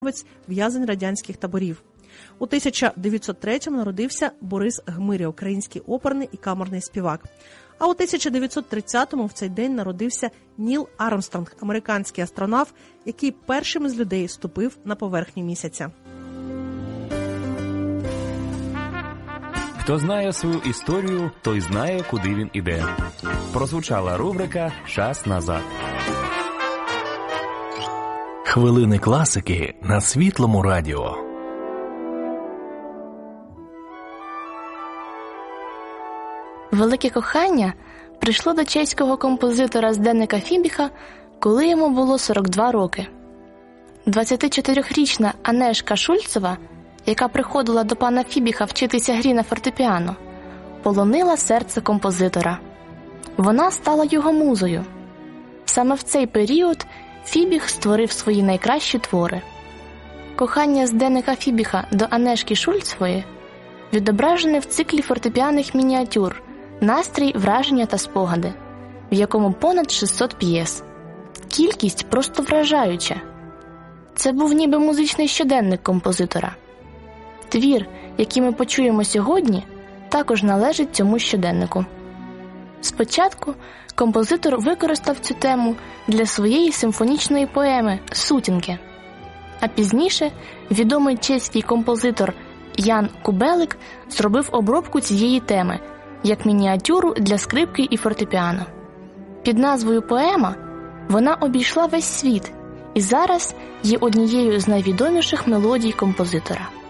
в'язень радянських таборів. У 1903-му народився Борис Гмиря, український оперний і камерний співак. А у 1930-му в цей день народився Ніл Армстронг, американський астронавт, який першим із людей ступив на поверхню місяця. Хто знає свою історію, той знає, куди він іде. Прозвучала рубрика «Час назад». Хвилини класики на Світлому радіо. Велике кохання прийшло до чеського композитора Зденека Фібіха, коли йому було 42 роки. 24-річна Анешка Шульцова, яка приходила до пана Фібіха вчитися грі на фортепіано, полонила серце композитора. Вона стала його музою. Саме в цей період Фібіх створив свої найкращі твори. Кохання Зденека Фібіха до Анешки Шульцової відображене в циклі фортепіаних мініатюр «Настрій, враження та спогади», в якому понад 600 п'єс. Кількість просто вражаюча. Це був ніби музичний щоденник композитора. Твір, який ми почуємо сьогодні, також належить цьому щоденнику. Спочатку композитор використав цю тему для своєї симфонічної поеми «Сутінки», а пізніше відомий чеський композитор Ян Кубелик зробив обробку цієї теми як мініатюру для скрипки і фортепіано. Під назвою «Поема» вона обійшла весь світ і зараз є однією з найвідоміших мелодій композитора.